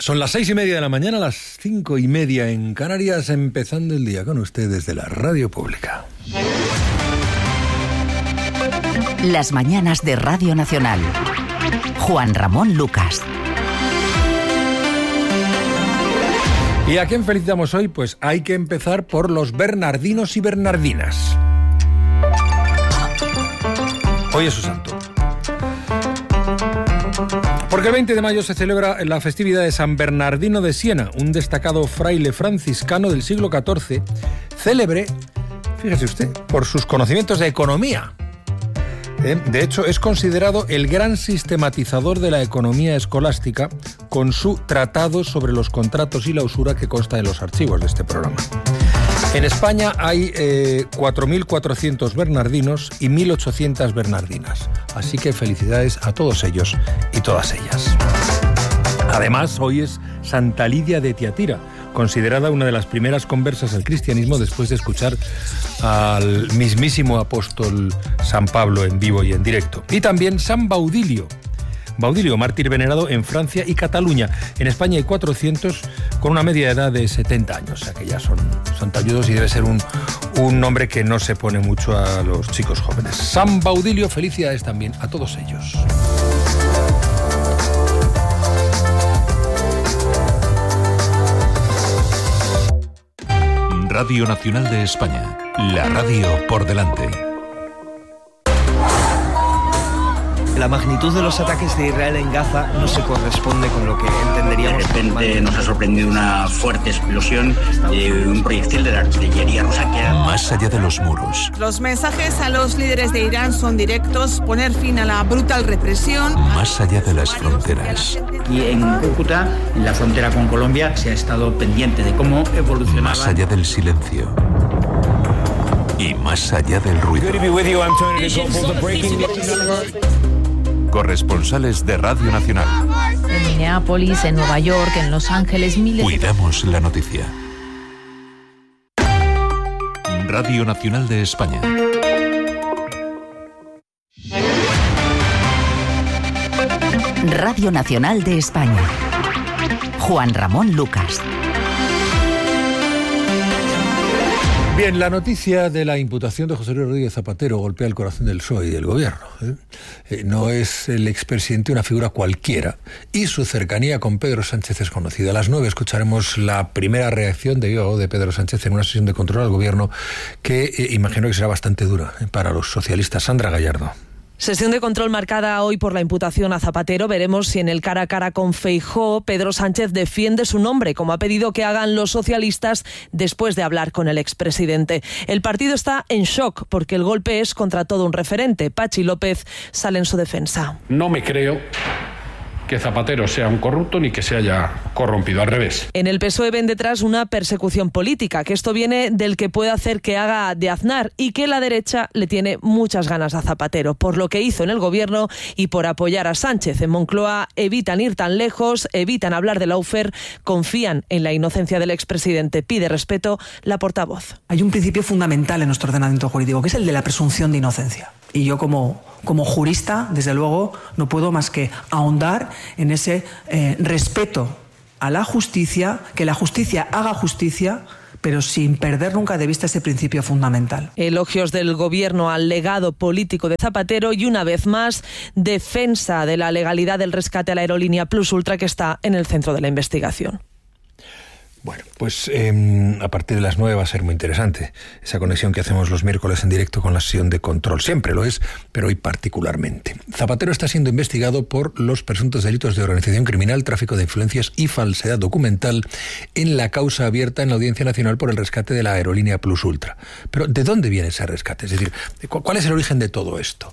Son las 6:30 de la mañana, las 5:30 en Canarias, empezando el día con ustedes de la Radio Pública. Las mañanas de Radio Nacional. Juan Ramón Lucas. ¿Y a quién felicitamos hoy? Pues hay que empezar por los bernardinos y bernardinas. Hoy es su santo. Porque el 20 de mayo se celebra la festividad de San Bernardino de Siena, un destacado fraile franciscano del siglo XIV, célebre, fíjese usted, por sus conocimientos de economía. De hecho, es considerado el gran sistematizador de la economía escolástica con su tratado sobre los contratos y la usura que consta en los archivos de este programa. En España hay 4.400 bernardinos y 1.800 bernardinas. Así que felicidades a todos ellos y todas ellas. Además, hoy es Santa Lidia de Tiatira, considerada una de las primeras conversas al cristianismo después de escuchar al mismísimo apóstol San Pablo en vivo y en directo. Y también San Baudilio, mártir venerado en Francia y Cataluña. En España hay 400 con una media edad de 70 años, o sea que ya son talludos y debe ser un nombre que no se pone mucho a los chicos jóvenes. San Baudilio, felicidades también a todos ellos. Radio Nacional de España, la radio por delante. La magnitud de los ataques de Israel en Gaza no se corresponde con lo que entenderíamos. De repente nos ha sorprendido una fuerte explosión de un proyectil de la artillería rusa que era... Más allá de los muros. Los mensajes a los líderes de Irán son directos: poner fin a la brutal represión. Más allá de las fronteras. Y en Cúcuta, en la frontera con Colombia, se ha estado pendiente de cómo evolucionaba. Más allá del silencio. Y más allá del ruido. Corresponsales de Radio Nacional. En Minneapolis, en Nueva York, en Los Ángeles, miles. Cuidamos la noticia. Radio Nacional de España. Radio Nacional de España. Juan Ramón Lucas. Bien, la noticia de la imputación de José Luis Rodríguez Zapatero golpea el corazón del PSOE y del gobierno. No es el expresidente una figura cualquiera y su cercanía con Pedro Sánchez es conocida. A las 9 escucharemos la primera reacción de Pedro Sánchez en una sesión de control al gobierno que imagino que será bastante dura para los socialistas. Sandra Gallardo. Sesión de control marcada hoy por la imputación a Zapatero. Veremos si en el cara a cara con Feijóo, Pedro Sánchez defiende su nombre, como ha pedido que hagan los socialistas después de hablar con el expresidente. El partido está en shock porque el golpe es contra todo un referente. Pachi López sale en su defensa. No me creo que Zapatero sea un corrupto ni que se haya corrompido, al revés. En el PSOE ven detrás una persecución política, que esto viene del que puede hacer que haga de Aznar y que la derecha le tiene muchas ganas a Zapatero, por lo que hizo en el gobierno y por apoyar a Sánchez. En Moncloa evitan ir tan lejos, evitan hablar de Lawfare, confían en la inocencia del expresidente. Pide respeto la portavoz. Hay un principio fundamental en nuestro ordenamiento jurídico, que es el de la presunción de inocencia. Y yo como jurista, desde luego, no puedo más que ahondar en ese respeto a la justicia, que la justicia haga justicia, pero sin perder nunca de vista ese principio fundamental. Elogios del gobierno al legado político de Zapatero y, una vez más, defensa de la legalidad del rescate a la aerolínea Plus Ultra, que está en el centro de la investigación. Bueno, pues a partir de las 9 va a ser muy interesante esa conexión que hacemos los miércoles en directo con la sesión de control. Siempre lo es, pero hoy particularmente. Zapatero está siendo investigado por los presuntos delitos de organización criminal, tráfico de influencias y falsedad documental en la causa abierta en la Audiencia Nacional por el rescate de la aerolínea Plus Ultra. Pero ¿de dónde viene ese rescate? Es decir, ¿cuál es el origen de todo esto?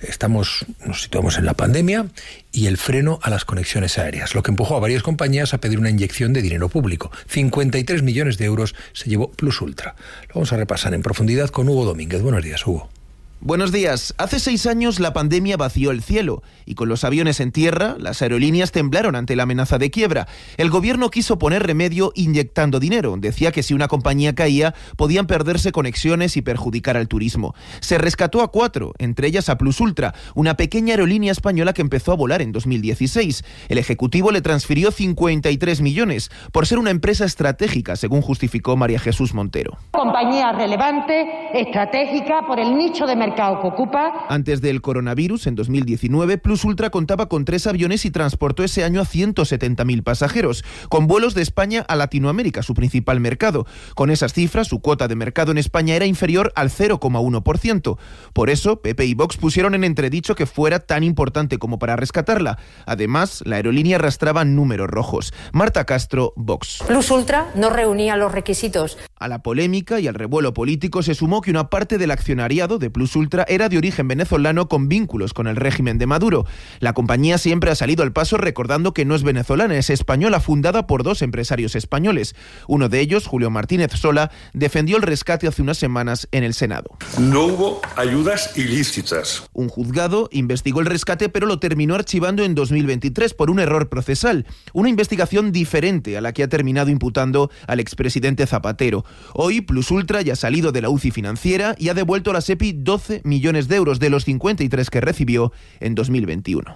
Nos situamos en la pandemia y el freno a las conexiones aéreas, lo que empujó a varias compañías a pedir una inyección de dinero público. 53 millones de euros se llevó Plus Ultra. Lo vamos a repasar en profundidad con Hugo Domínguez. Buenos días, Hugo. Buenos días. Hace 6 años la pandemia vació el cielo y con los aviones en tierra, las aerolíneas temblaron ante la amenaza de quiebra. El gobierno quiso poner remedio inyectando dinero. Decía que si una compañía caía, podían perderse conexiones y perjudicar al turismo. Se rescató a 4, entre ellas a Plus Ultra, una pequeña aerolínea española que empezó a volar en 2016. El Ejecutivo le transfirió 53 millones por ser una empresa estratégica, según justificó María Jesús Montero. Compañía relevante, estratégica, por el nicho de mercado que ocupa. Antes del coronavirus, en 2019, Plus Ultra contaba con 3 aviones y transportó ese año a 170.000 pasajeros, con vuelos de España a Latinoamérica, su principal mercado. Con esas cifras, su cuota de mercado en España era inferior al 0,1%. Por eso, PP y Vox pusieron en entredicho que fuera tan importante como para rescatarla. Además, la aerolínea arrastraba números rojos. Marta Castro, Vox. Plus Ultra no reunía los requisitos. A la polémica y al revuelo político se sumó que una parte del accionariado de Plus Ultra era de origen venezolano con vínculos con el régimen de Maduro. La compañía siempre ha salido al paso recordando que no es venezolana, es española, fundada por 2 empresarios españoles. Uno de ellos, Julio Martínez Sola, defendió el rescate hace unas semanas en el Senado. No hubo ayudas ilícitas. Un juzgado investigó el rescate, pero lo terminó archivando en 2023 por un error procesal. Una investigación diferente a la que ha terminado imputando al expresidente Zapatero. Hoy, Plus Ultra ya ha salido de la UCI financiera y ha devuelto a la SEPI 12 millones de euros de los 53 que recibió en 2021.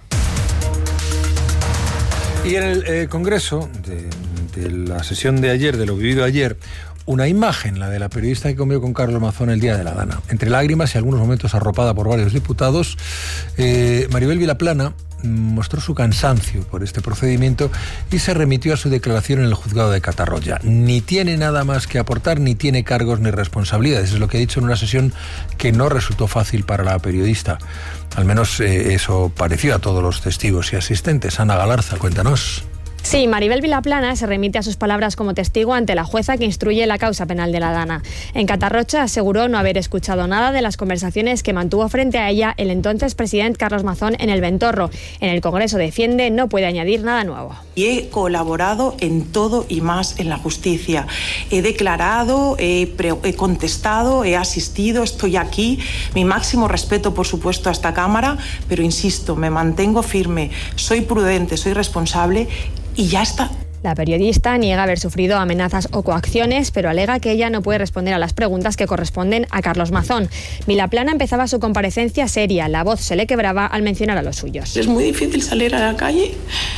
Y en el Congreso, de la sesión de ayer, de lo vivido ayer, una imagen, la de la periodista que comió con Carlos Mazón el día de la Dana. Entre lágrimas y algunos momentos arropada por varios diputados, Maribel Vilaplana mostró su cansancio por este procedimiento y se remitió a su declaración en el juzgado de Catarroja. Ni tiene nada más que aportar, ni tiene cargos ni responsabilidades. Es lo que ha dicho en una sesión que no resultó fácil para la periodista. Al menos eso pareció a todos los testigos y asistentes. Ana Galarza, cuéntanos. Sí, Maribel Vilaplana se remite a sus palabras como testigo ante la jueza que instruye la causa penal de la Dana. En Catarroja aseguró no haber escuchado nada de las conversaciones que mantuvo frente a ella el entonces presidente Carlos Mazón en el Ventorro. En el Congreso defiende no puede añadir nada nuevo. Y he colaborado en todo y más en la justicia. He declarado, he contestado, he asistido, estoy aquí. Mi máximo respeto, por supuesto, a esta Cámara, pero insisto, me mantengo firme, soy prudente, soy responsable y ya está. La periodista niega haber sufrido amenazas o coacciones, pero alega que ella no puede responder a las preguntas que corresponden a Carlos Mazón. Vilaplana empezaba su comparecencia seria, la voz se le quebraba al mencionar a los suyos. Es muy difícil salir a la calle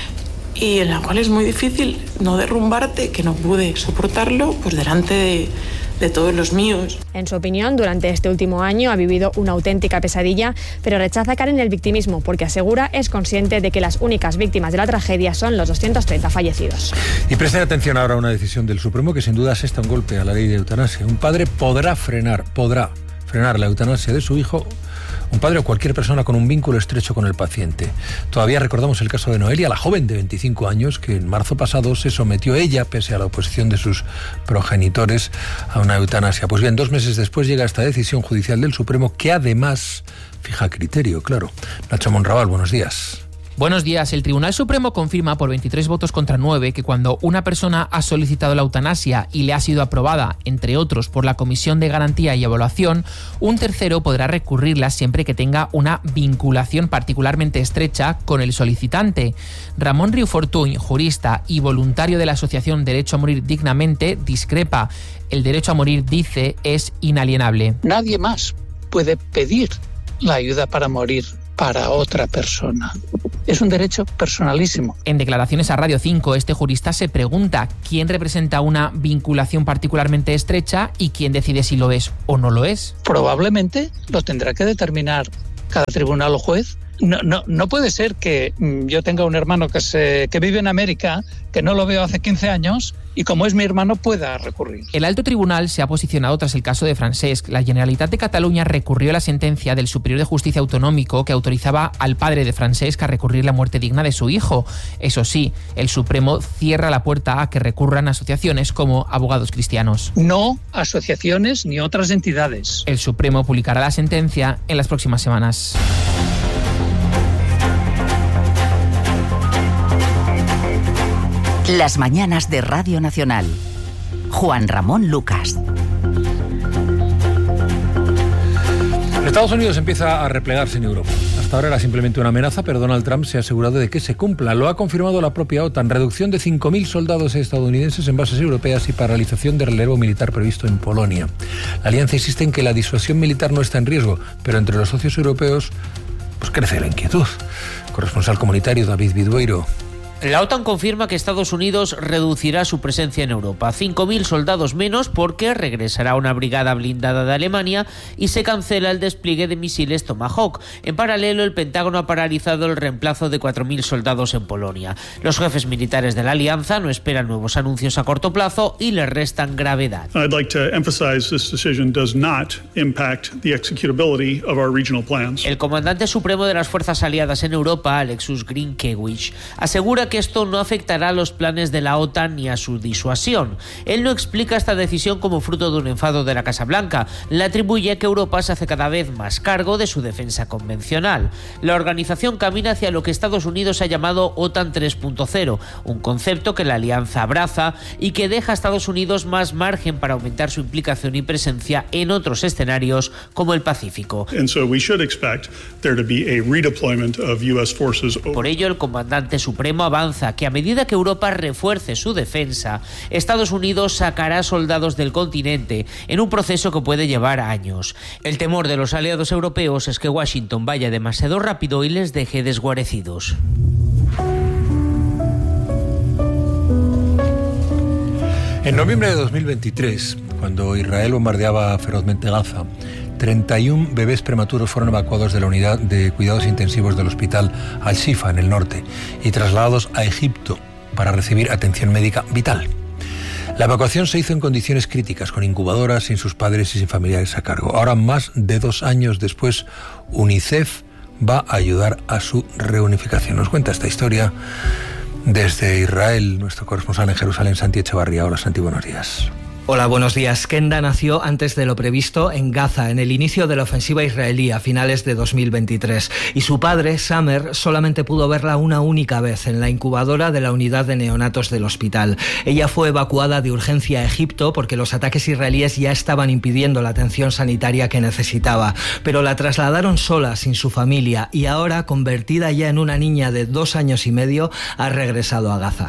y en la cual es muy difícil no derrumbarte, que no pude soportarlo pues delante de todos los míos. En su opinión, durante este último año ha vivido una auténtica pesadilla, pero rechaza caer en el victimismo porque asegura es consciente de que las únicas víctimas de la tragedia son los 230 fallecidos. Y presten atención ahora a una decisión del Supremo que sin duda asesta un golpe a la ley de eutanasia. Un padre podrá frenar la eutanasia de su hijo, un padre o cualquier persona con un vínculo estrecho con el paciente. Todavía recordamos el caso de Noelia, la joven de 25 años, que en marzo pasado se sometió ella, pese a la oposición de sus progenitores, a una eutanasia. Pues bien, 2 meses después llega esta decisión judicial del Supremo que además fija criterio, claro. Nacho Monraval, buenos días. Buenos días. El Tribunal Supremo confirma por 23 votos contra 9 que cuando una persona ha solicitado la eutanasia y le ha sido aprobada, entre otros, por la Comisión de Garantía y Evaluación, un tercero podrá recurrirla siempre que tenga una vinculación particularmente estrecha con el solicitante. Ramón Riu Fortuny, jurista y voluntario de la Asociación Derecho a Morir Dignamente, discrepa. El derecho a morir, dice, es inalienable. Nadie más puede pedir la ayuda para morir para otra persona. Es un derecho personalísimo. En declaraciones a Radio 5, este jurista se pregunta quién representa una vinculación particularmente estrecha y quién decide si lo es o no lo es. Probablemente lo tendrá que determinar cada tribunal o juez. No puede ser que yo tenga un hermano que vive en América, que no lo veo hace 15 años, y como es mi hermano pueda recurrir. El alto tribunal se ha posicionado tras el caso de Francesc. La Generalitat de Cataluña recurrió a la sentencia del Superior de Justicia Autonómico que autorizaba al padre de Francesc a recurrir la muerte digna de su hijo. Eso sí, el Supremo cierra la puerta a que recurran asociaciones como Abogados Cristianos. No asociaciones ni otras entidades. El Supremo publicará la sentencia en las próximas semanas. Las mañanas de Radio Nacional. Juan Ramón Lucas. Estados Unidos empieza a replegarse en Europa. Hasta ahora era simplemente una amenaza, pero Donald Trump se ha asegurado de que se cumpla. Lo ha confirmado la propia OTAN. Reducción de 5.000 soldados estadounidenses en bases europeas y paralización de relevo militar previsto en Polonia. La alianza insiste en que la disuasión militar no está en riesgo, pero entre los socios europeos pues crece la inquietud. Corresponsal comunitario David Vidueiro. La OTAN confirma que Estados Unidos reducirá su presencia en Europa. 5.000 soldados menos porque regresará una brigada blindada de Alemania y se cancela el despliegue de misiles Tomahawk. En paralelo, el Pentágono ha paralizado el reemplazo de 4.000 soldados en Polonia. Los jefes militares de la alianza no esperan nuevos anuncios a corto plazo y les restan gravedad. I'd like to emphasize this decision does not impact the executability of our regional plans. El comandante supremo de las fuerzas aliadas en Europa, Alexus Grynkewicz, asegura que esto no afectará a los planes de la OTAN ni a su disuasión. Él no explica esta decisión como fruto de un enfado de la Casa Blanca. Le atribuye a que Europa se hace cada vez más cargo de su defensa convencional. La organización camina hacia lo que Estados Unidos ha llamado OTAN 3.0, un concepto que la alianza abraza y que deja a Estados Unidos más margen para aumentar su implicación y presencia en otros escenarios como el Pacífico. Por ello, el comandante supremo avanza que a medida que Europa refuerce su defensa, Estados Unidos sacará soldados del continente en un proceso que puede llevar años. El temor de los aliados europeos es que Washington vaya demasiado rápido y les deje desguarecidos. En noviembre de 2023, cuando Israel bombardeaba ferozmente Gaza, 31 bebés prematuros fueron evacuados de la unidad de cuidados intensivos del hospital Al-Shifa en el norte y trasladados a Egipto para recibir atención médica vital. La evacuación se hizo en condiciones críticas, con incubadoras, sin sus padres y sin familiares a cargo. Ahora, más de 2 años después, UNICEF va a ayudar a su reunificación. Nos cuenta esta historia desde Israel nuestro corresponsal en Jerusalén, Santi Echevarría. Hola, Santi, buenos días. Hola, buenos días. Kenda nació antes de lo previsto en Gaza, en el inicio de la ofensiva israelí a finales de 2023. Y su padre, Samer, solamente pudo verla una única vez en la incubadora de la unidad de neonatos del hospital. Ella fue evacuada de urgencia a Egipto porque los ataques israelíes ya estaban impidiendo la atención sanitaria que necesitaba. Pero la trasladaron sola, sin su familia, y ahora, convertida ya en una niña de 2 años y medio, ha regresado a Gaza.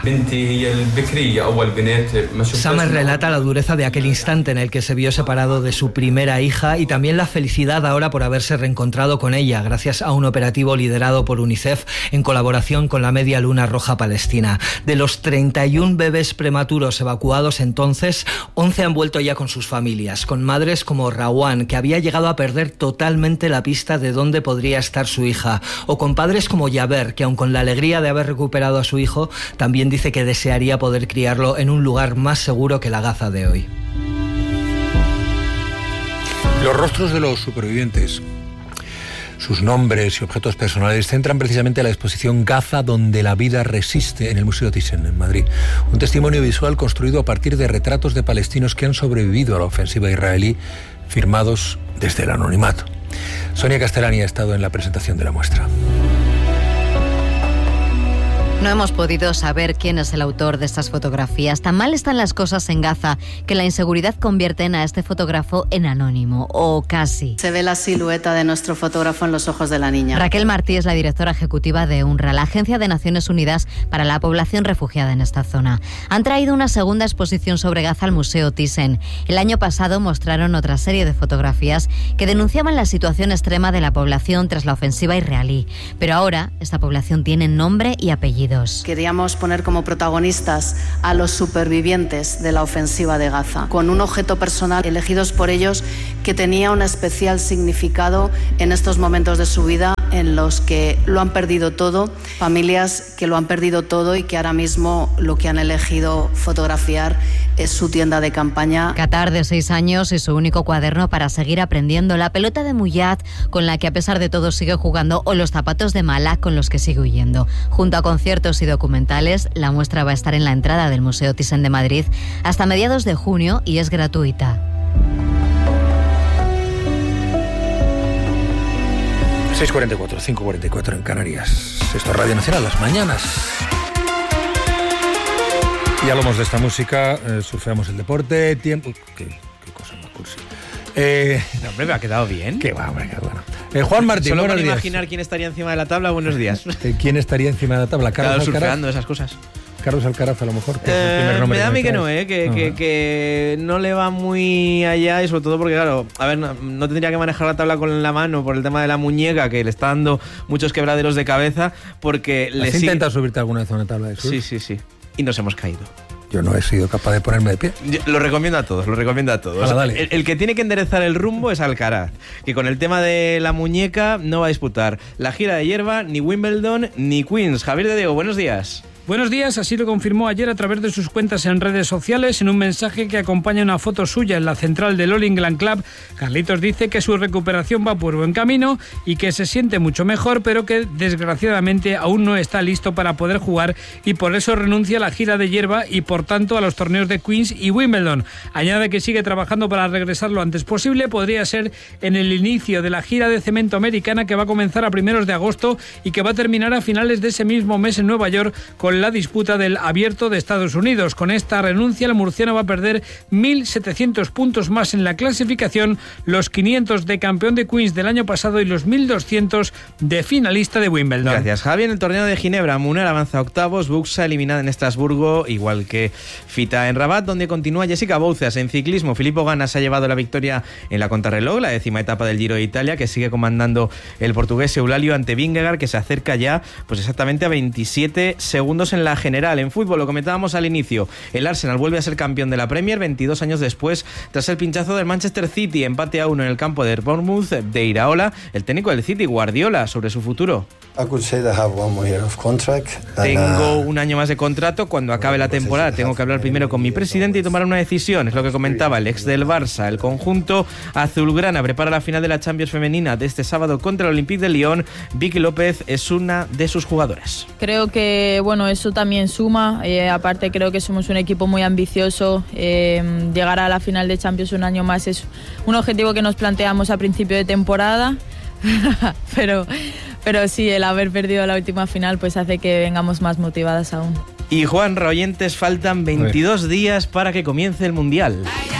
Samer relata la dureza de aquel instante en el que se vio separado de su primera hija y también la felicidad ahora por haberse reencontrado con ella gracias a un operativo liderado por UNICEF en colaboración con la Media Luna Roja Palestina. De los 31 bebés prematuros evacuados entonces, 11 han vuelto ya con sus familias, con madres como Rawan, que había llegado a perder totalmente la pista de dónde podría estar su hija, o con padres como Yaber, que aun con la alegría de haber recuperado a su hijo, también dice que desearía poder criarlo en un lugar más seguro que la Gaza de hoy. Los rostros de los supervivientes, sus nombres y objetos personales centran precisamente la exposición Gaza donde la vida resiste en el Museo Thyssen, en Madrid. Un testimonio visual construido a partir de retratos de palestinos que han sobrevivido a la ofensiva israelí, firmados desde el anonimato. Sonia Castellani ha estado en la presentación de la muestra. No hemos podido saber quién es el autor de estas fotografías. Tan mal están las cosas en Gaza que la inseguridad convierten a este fotógrafo en anónimo, o casi. Se ve la silueta de nuestro fotógrafo en los ojos de la niña. Raquel Martí es la directora ejecutiva de UNRWA, la Agencia de Naciones Unidas para la Población Refugiada en esta zona. Han traído una segunda exposición sobre Gaza al Museo Thyssen. El año pasado mostraron otra serie de fotografías que denunciaban la situación extrema de la población tras la ofensiva israelí. Pero ahora esta población tiene nombre y apellido. Queríamos poner como protagonistas a los supervivientes de la ofensiva de Gaza, con un objeto personal elegidos por ellos que tenía un especial significado en estos momentos de su vida en los que lo han perdido todo, familias que lo han perdido todo y que ahora mismo lo que han elegido fotografiar es su tienda de campaña. Qatar, de 6 años, y su único cuaderno para seguir aprendiendo, la pelota de Muyad con la que a pesar de todo sigue jugando, o los zapatos de Malak con los que sigue huyendo. Junto a conciertos y documentales, la muestra va a estar en la entrada del Museo Thyssen de Madrid hasta mediados de junio y es gratuita. 6:44, 5:44 en Canarias. Esto es Radio Nacional, las mañanas. Ya hablamos de esta música, surfeamos el deporte, tiempo... Qué cosa más cursi. No, hombre, me ha quedado bien. Qué va, hombre, qué bueno. Juan Martín, solo buenos para días. imaginar quién estaría encima de la tabla, buenos días. ¿Quién estaría encima de la tabla? Claro, surfeando esas cosas. Carlos Alcaraz, a lo mejor. Que es el primer nombre me da a mí que traes. no, que no le va muy allá, y sobre todo porque, claro, a ver, no tendría que manejar la tabla con la mano por el tema de la muñeca, que le está dando muchos quebraderos de cabeza, porque ¿Has intentado subirte alguna vez a una tabla de surf? Sí. Y nos hemos caído. Yo no he sido capaz de ponerme de pie. Lo recomiendo a todos. Hala, dale. El que tiene que enderezar el rumbo es Alcaraz, que con el tema de la muñeca no va a disputar la gira de hierba, ni Wimbledon, ni Queens. Javier de Diego, buenos días. Buenos días, así lo confirmó ayer a través de sus cuentas en redes sociales en un mensaje que acompaña una foto suya en la central del All England Club. Carlitos dice que su recuperación va por buen camino y que se siente mucho mejor, pero que desgraciadamente aún no está listo para poder jugar y por eso renuncia a la gira de hierba y por tanto a los torneos de Queens y Wimbledon. Añade que sigue trabajando para regresar lo antes posible, podría ser en el inicio de la gira de cemento americana que va a comenzar a primeros de agosto y que va a terminar a finales de ese mismo mes en Nueva York con la disputa del Abierto de Estados Unidos. Con esta renuncia, el murciano va a perder 1.700 puntos más en la clasificación, los 500 de campeón de Queens del año pasado y los 1.200 de finalista de Wimbledon. Gracias, Javi. En el torneo de Ginebra, Munar avanza a octavos, Buxa eliminada en Estrasburgo, igual que Fita en Rabat, donde continúa Jessica Bouzas. En ciclismo, Filippo Ganna se ha llevado la victoria en la contrarreloj, la 10ª etapa del Giro de Italia, que sigue comandando el portugués Eulalio ante Vingegaard, que se acerca ya pues exactamente a 27 segundos en la general. En fútbol, lo comentábamos al inicio, el Arsenal vuelve a ser campeón de la Premier 22 años después, tras el pinchazo del Manchester City, empate a 1 en el campo de Bournemouth de Iraola. El técnico del City, Guardiola, sobre su futuro. Tengo un año más de contrato, cuando acabe la temporada tengo que hablar primero con mi presidente y tomar una decisión, es lo que comentaba el ex del Barça. El conjunto azulgrana prepara la final de la Champions femenina de este sábado contra el Olympique de Lyon. Vicky López es una de sus jugadoras. Creo que eso también suma, aparte creo que somos un equipo muy ambicioso, llegar a la final de Champions un año más es un objetivo que nos planteamos a principio de temporada, pero sí, el haber perdido la última final pues hace que vengamos más motivadas aún. Y Juan, oyentes, faltan 22 días para que comience el Mundial.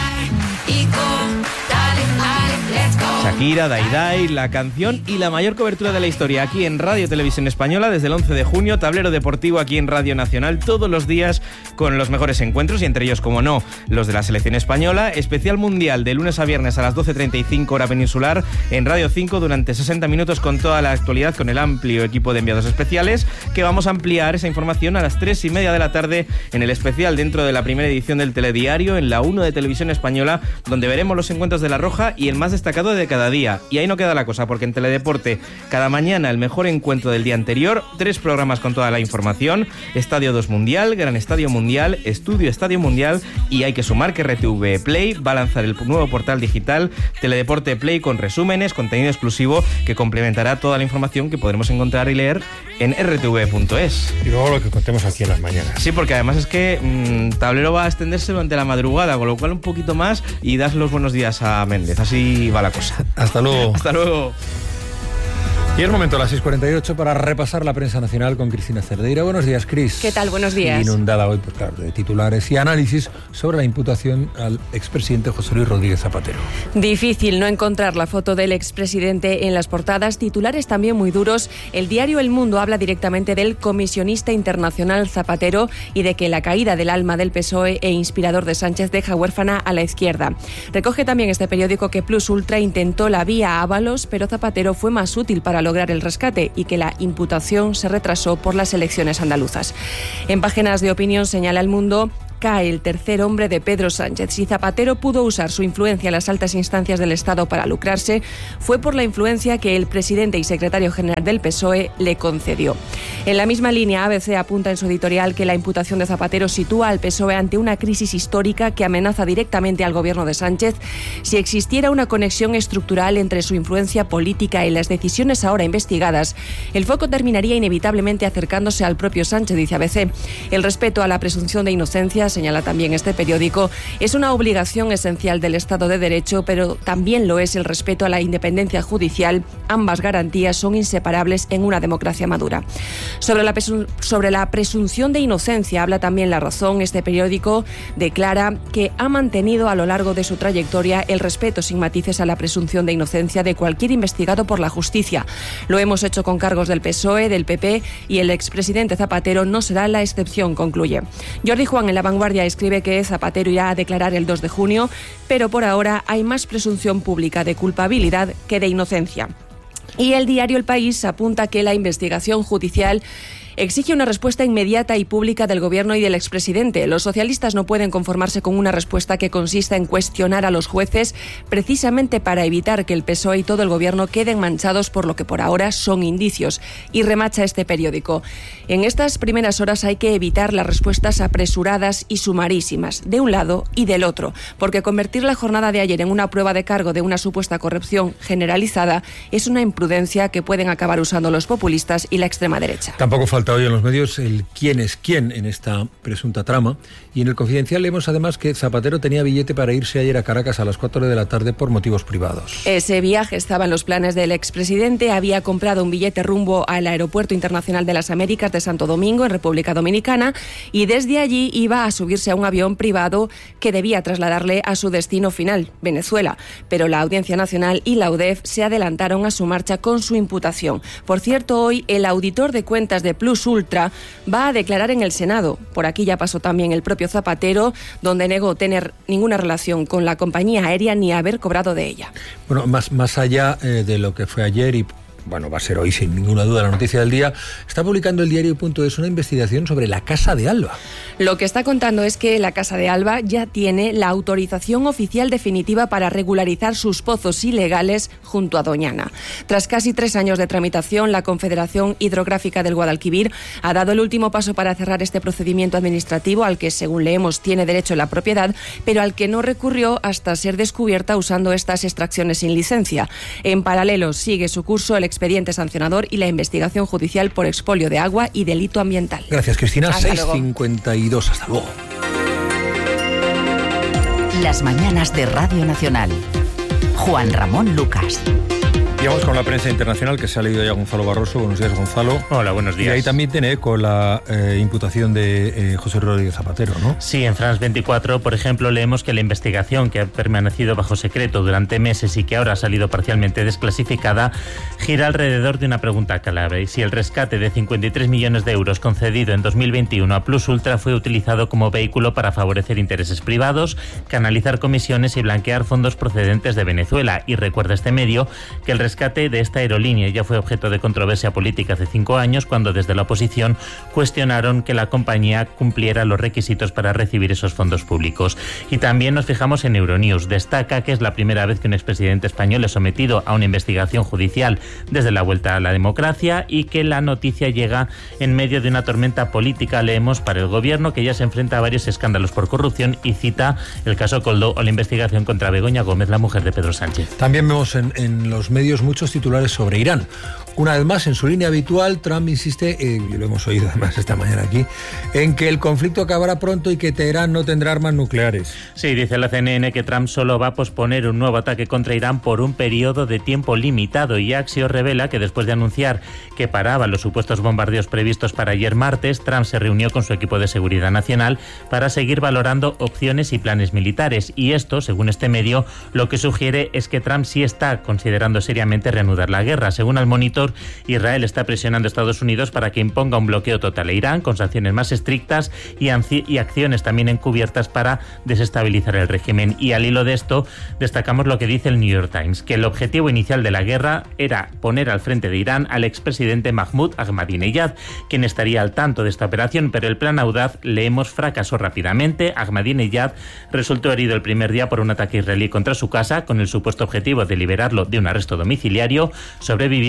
Shakira, Daidai, la canción y la mayor cobertura de la historia aquí en Radio Televisión Española desde el 11 de junio, tablero deportivo aquí en Radio Nacional todos los días con los mejores encuentros y entre ellos, como no, los de la selección española, especial mundial de lunes a viernes a las 12:35 hora peninsular en Radio 5 durante 60 minutos con toda la actualidad con el amplio equipo de enviados especiales, que vamos a ampliar esa información a las 3:30 de la tarde en el especial dentro de la primera edición del Telediario en la 1 de Televisión Española, donde veremos los encuentros de La Roja y el más destacado de cada día. Y ahí no queda la cosa, porque en Teledeporte cada mañana el mejor encuentro del día anterior, 3 programas con toda la información, Estadio 2 Mundial, Gran Estadio Mundial, Estudio Estadio Mundial, y hay que sumar que RTV Play va a lanzar el nuevo portal digital Teledeporte Play con resúmenes, contenido exclusivo que complementará toda la información que podremos encontrar y leer en rtv.es. Y luego lo que contemos aquí en las mañanas. Sí, porque además es que Tablero va a extenderse durante la madrugada, con lo cual un poquito más y das los buenos días a Méndez. Así va la cosa. Hasta luego. Hasta luego. Y es momento a las 6:48 para repasar la prensa nacional con Cristina Cerdeira. Buenos días, Cris. ¿Qué tal? Buenos días. Inundada hoy, pues claro, de titulares y análisis sobre la imputación al expresidente José Luis Rodríguez Zapatero. Difícil no encontrar la foto del expresidente en las portadas, titulares también muy duros. El diario El Mundo habla directamente del comisionista internacional Zapatero y de que la caída del alma del PSOE e inspirador de Sánchez deja huérfana a la izquierda. Recoge también este periódico que Plus Ultra intentó la vía Ábalos, pero Zapatero fue más útil para lograr el rescate y que la imputación se retrasó por las elecciones andaluzas. En páginas de opinión señala El Mundo: cae el tercer hombre de Pedro Sánchez. Si Zapatero pudo usar su influencia en las altas instancias del Estado para lucrarse, fue por la influencia que el presidente y secretario general del PSOE le concedió. En la misma línea, ABC apunta en su editorial que la imputación de Zapatero sitúa al PSOE ante una crisis histórica que amenaza directamente al gobierno de Sánchez. Si existiera una conexión estructural entre su influencia política y las decisiones ahora investigadas, el foco terminaría inevitablemente acercándose al propio Sánchez, dice ABC. El respeto a la presunción de inocencia independencia, señala también este periódico, es una obligación esencial del Estado de Derecho, pero también lo es el respeto a la independencia judicial. Ambas garantías son inseparables en una democracia madura. Sobre la presunción de inocencia habla también La Razón. Este periódico declara que ha mantenido a lo largo de su trayectoria el respeto sin matices a la presunción de inocencia de cualquier investigado por la justicia. Lo hemos hecho con cargos del PSOE, del PP, y el expresidente Zapatero no será la excepción, concluye. Jordi Juan en La Vanguardia escribe que Zapatero irá a declarar el 2 de junio, pero por ahora hay más presunción pública de culpabilidad que de inocencia. Y el diario El País apunta que la investigación judicial exige una respuesta inmediata y pública del Gobierno y del expresidente. Los socialistas no pueden conformarse con una respuesta que consista en cuestionar a los jueces, precisamente para evitar que el PSOE y todo el Gobierno queden manchados por lo que por ahora son indicios. Y remacha este periódico: en estas primeras horas hay que evitar las respuestas apresuradas y sumarísimas, de un lado y del otro, porque convertir la jornada de ayer en una prueba de cargo de una supuesta corrupción generalizada es una imprudencia que pueden acabar usando los populistas y la extrema derecha. Tampoco falta hoy en los medios el quién es quién en esta presunta trama, y en el Confidencial leemos además que Zapatero tenía billete para irse ayer a Caracas a las 4 de la tarde por motivos privados. Ese viaje estaba en los planes del expresidente. Había comprado un billete rumbo al Aeropuerto Internacional de las Américas de Santo Domingo, en República Dominicana, y desde allí iba a subirse a un avión privado que debía trasladarle a su destino final, Venezuela. Pero la Audiencia Nacional y la UDEF se adelantaron a su marcha con su imputación. Por cierto, hoy el auditor de cuentas de Plus Ultra va a declarar en el Senado. Por aquí ya pasó también el propio Zapatero, donde negó tener ninguna relación con la compañía aérea ni haber cobrado de ella. Bueno, más allá de lo que fue ayer y bueno, va a ser hoy sin ninguna duda la noticia del día, está publicando el diario.es una investigación sobre la Casa de Alba. Lo que está contando es que la Casa de Alba ya tiene la autorización oficial definitiva para regularizar sus pozos ilegales junto a Doñana. Tras casi 3 años de tramitación, la Confederación Hidrográfica del Guadalquivir ha dado el último paso para cerrar este procedimiento administrativo al que, según leemos, tiene derecho la propiedad, pero al que no recurrió hasta ser descubierta usando estas extracciones sin licencia. En paralelo, sigue su curso el expediente sancionador y la investigación judicial por expolio de agua y delito ambiental. Gracias, Cristina. 6:52. Hasta luego. Las mañanas de Radio Nacional. Juan Ramón Lucas. Y vamos con la prensa internacional, que se ha leído ya Gonzalo Barroso. Buenos días, Gonzalo. Hola, buenos días. Y ahí también tiene eco la imputación de José Rodríguez Zapatero, ¿no? Sí, en France 24, por ejemplo, leemos que la investigación, que ha permanecido bajo secreto durante meses y que ahora ha salido parcialmente desclasificada, gira alrededor de una pregunta clave: y si el rescate de 53 millones de euros concedido en 2021 a Plus Ultra fue utilizado como vehículo para favorecer intereses privados, canalizar comisiones y blanquear fondos procedentes de Venezuela. Y recuerda este medio que el rescate de esta aerolínea ya fue objeto de controversia política hace 5 años, cuando desde la oposición cuestionaron que la compañía cumpliera los requisitos para recibir esos fondos públicos. Y también nos fijamos en Euronews. Destaca que es la primera vez que un expresidente español es sometido a una investigación judicial desde la vuelta a la democracia, y que la noticia llega en medio de una tormenta política, leemos, para el gobierno, que ya se enfrenta a varios escándalos por corrupción, y cita el caso Coldo o la investigación contra Begoña Gómez, la mujer de Pedro Sánchez. También vemos en los medios muchos titulares sobre Irán. Una vez más, en su línea habitual, Trump insiste, y lo hemos oído además esta mañana aquí, en que el conflicto acabará pronto y que Teherán no tendrá armas nucleares. Sí, dice la CNN que Trump solo va a posponer un nuevo ataque contra Irán por un periodo de tiempo limitado, y Axios revela que después de anunciar que paraba los supuestos bombardeos previstos para ayer martes, Trump se reunió con su equipo de seguridad nacional para seguir valorando opciones y planes militares. Y esto, según este medio, lo que sugiere es que Trump sí está considerando seriamente reanudar la guerra. Según el Monitor, Israel está presionando a Estados Unidos para que imponga un bloqueo total a Irán, con sanciones más estrictas y acciones también encubiertas para desestabilizar el régimen. Y al hilo de esto, destacamos lo que dice el New York Times, que el objetivo inicial de la guerra era poner al frente de Irán al expresidente Mahmoud Ahmadinejad, quien estaría al tanto de esta operación, pero el plan audaz, leemos, fracasó rápidamente. Ahmadinejad resultó herido el primer día por un ataque israelí contra su casa, con el supuesto objetivo de liberarlo de un arresto domiciliario. Sobrevivió, pero tras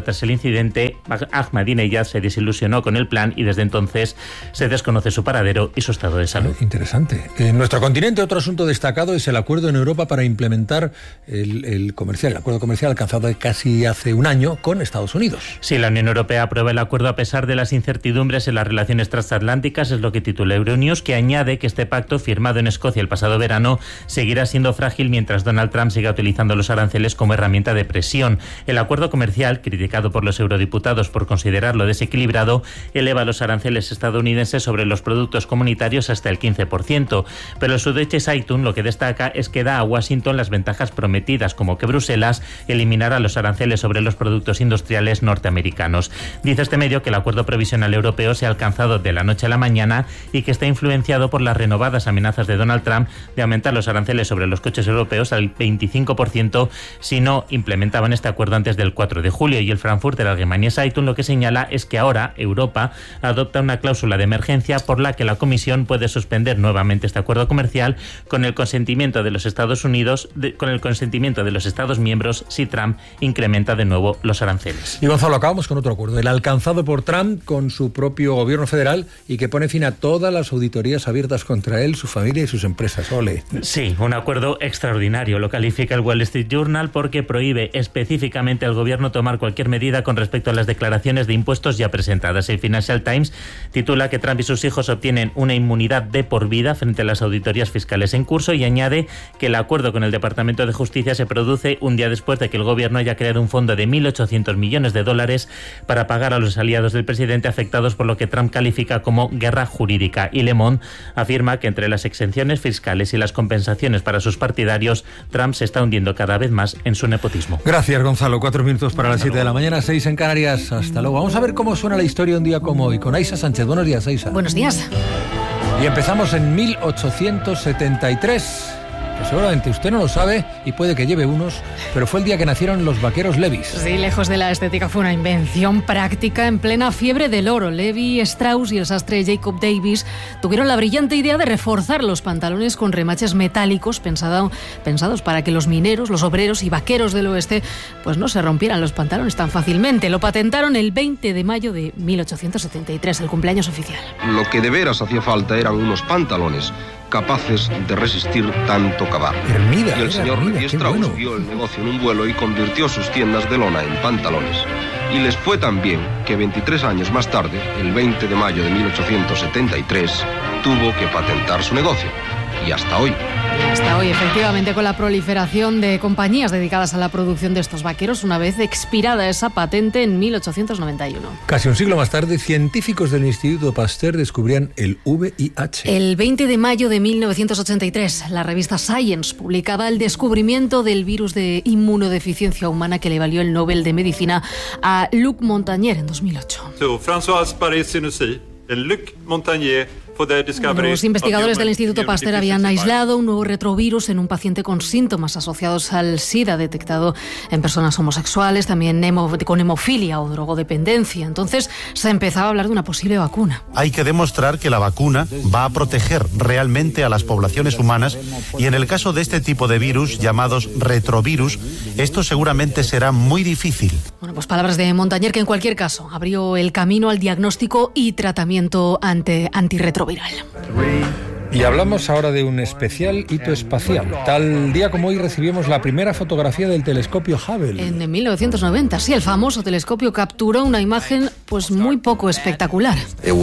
tras el incidente, Ahmadinejad se desilusionó con el plan y desde entonces se desconoce su paradero y su estado de salud. Interesante. En nuestro continente, otro asunto destacado es el acuerdo en Europa para implementar el acuerdo comercial alcanzado casi hace un año con Estados Unidos. Sí, la Unión Europea aprueba el acuerdo a pesar de las incertidumbres en las relaciones transatlánticas, es lo que titula Euronews, que añade que este pacto, firmado en Escocia el pasado verano, seguirá siendo frágil mientras Donald Trump siga utilizando los aranceles como herramienta de presión. El acuerdo comercial, criticado por los eurodiputados por considerarlo desequilibrado, eleva los aranceles estadounidenses sobre los productos comunitarios hasta el 15%. Pero el Süddeutsche Zeitung lo que destaca es que da a Washington las ventajas prometidas, como que Bruselas eliminará los aranceles sobre los productos industriales norteamericanos. Dice este medio que el acuerdo provisional europeo se ha alcanzado de la noche a la mañana y que está influenciado por las renovadas amenazas de Donald Trump de aumentar los aranceles sobre los coches europeos al 25% si no implementaban este acuerdo antes del 4 de julio. Y el Frankfurter Allgemeine Zeitung lo que señala es que ahora Europa adopta una cláusula de emergencia por la que la Comisión puede suspender nuevamente este acuerdo comercial con el consentimiento de los Estados miembros si Trump incrementa de nuevo los aranceles. Y Gonzalo, acabamos con otro acuerdo, el alcanzado por Trump con su propio gobierno federal y que pone fin a todas las auditorías abiertas contra él, su familia y sus empresas. Ole. Sí, un acuerdo extraordinario, lo califica el Wall Street Journal, porque prohíbe específicamente al gobierno tomar cualquier medida con respecto a las declaraciones de impuestos ya presentadas. El Financial Times titula que Trump y sus hijos obtienen una inmunidad de por vida frente a las auditorías fiscales en curso y añade que el acuerdo con el Departamento de Justicia se produce un día después de que el gobierno haya creado un fondo de $1.800 millones para pagar a los aliados del presidente afectados por lo que Trump califica como guerra jurídica. Y Le Monde afirma que entre las exenciones fiscales y las compensaciones para sus partidarios, Trump se está hundiendo cada vez más en su nepotismo. Gracias, Gonzalo. 4 minutos para las 7 de la mañana, 6 en Canarias. Hasta luego. Vamos a ver cómo suena la historia un día como hoy con Aisa Sánchez. Buenos días, Aisa. Buenos días. Y empezamos en 1873. Que seguramente usted no lo sabe y puede que lleve unos, pero fue el día que nacieron los vaqueros Levis. Sí, lejos de la estética fue una invención práctica en plena fiebre del oro. Levi Strauss y el sastre Jacob Davis tuvieron la brillante idea de reforzar los pantalones con remaches metálicos pensados para que los mineros, los obreros y vaqueros del oeste pues no se rompieran los pantalones tan fácilmente. Lo patentaron el 20 de mayo de 1873, el cumpleaños oficial. Lo que de veras hacía falta eran unos pantalones capaces de resistir tanto cavar. Y el señor Levi Strauss vio el negocio en un vuelo y convirtió sus tiendas de lona en pantalones. Y les fue tan bien que 23 años más tarde, el 20 de mayo de 1873, tuvo que patentar su negocio. Y hasta hoy. Hasta hoy, efectivamente, con la proliferación de compañías dedicadas a la producción de estos vaqueros, una vez expirada esa patente en 1891. Casi un siglo más tarde, científicos del Instituto Pasteur descubrían el VIH. El 20 de mayo de 1983, la revista Science publicaba el descubrimiento del virus de inmunodeficiencia humana que le valió el Nobel de Medicina a Luc Montagnier en 2008. François Paris-Sinoussi, Luc Montagnier. Los investigadores del Instituto Pasteur habían aislado un nuevo retrovirus en un paciente con síntomas asociados al SIDA detectado en personas homosexuales, también con hemofilia o drogodependencia. Entonces se empezaba a hablar de una posible vacuna. Hay que demostrar que la vacuna va a proteger realmente a las poblaciones humanas y en el caso de este tipo de virus llamados retrovirus, esto seguramente será muy difícil. Bueno, pues palabras de Montagnier que en cualquier caso abrió el camino al diagnóstico y tratamiento antirretroviral. Y hablamos ahora de un especial hito espacial. Tal día como hoy recibimos la primera fotografía del telescopio Hubble. En 1990, sí, el famoso telescopio capturó una imagen pues muy poco espectacular. No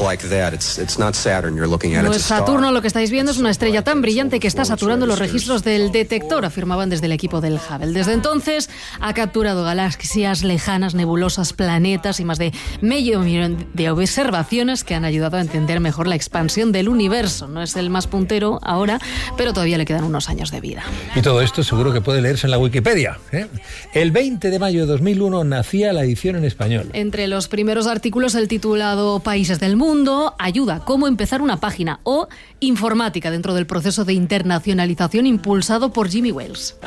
es Saturno, lo que estáis viendo es una estrella tan brillante que está saturando los registros del detector, afirmaban desde el equipo del Hubble. Desde entonces ha capturado galaxias lejanas, nebulosas, planetas y más de medio millón de observaciones que han ayudado a entender mejor la expansión del universo. No es el más puntero ahora, pero todavía le quedan unos años de vida. Y todo esto seguro que puede leerse en la Wikipedia, ¿eh? El 20 de mayo de 2001 nacía la edición en español. Entre los primeros artículos el titulado Países del Mundo, Ayuda, cómo empezar una página o Informática dentro del proceso de internacionalización impulsado por Jimmy Wales.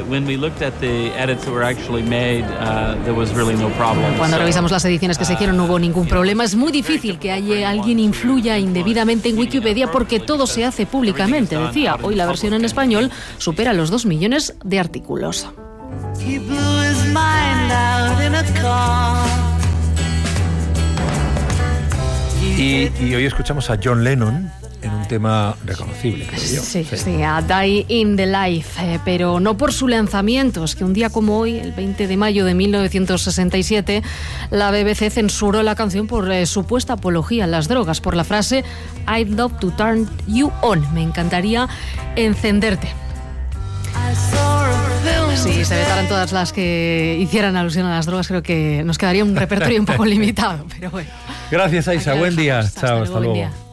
Cuando revisamos las ediciones que se hicieron no hubo ningún problema. Es muy difícil que alguien influya indebidamente en Wikipedia porque todo se hace públicamente, decía. Hoy la versión en español supera los 2 millones de artículos. He blew his mind out. Y hoy escuchamos a John Lennon en un tema reconocible, creo yo. Sí, a Die in the Life, pero no por su lanzamiento. Es que un día como hoy, el 20 de mayo de 1967, la BBC censuró la canción por supuesta apología a las drogas, por la frase I'd love to turn you on. Me encantaría encenderte. Si se vetaran todas las que hicieran alusión a las drogas, creo que nos quedaría un repertorio un poco limitado, pero bueno. Gracias, Aisha. Buen día. Chao, hasta luego.